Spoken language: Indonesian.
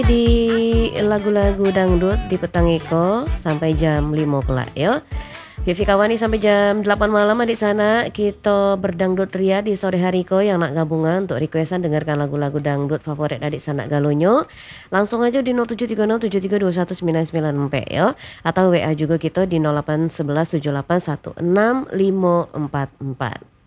Di lagu-lagu dangdut di petang iko sampai jam 5 kelak ya. Vivi Kawani sampai jam 8 malam di sana kita berdangdut ria di sore hari ko yang nak gabungan untuk requestan dengarkan lagu-lagu dangdut favorit adik sanak galonyo. Langsung aja di 0730732199 ya atau WA juga kita di 0811781654.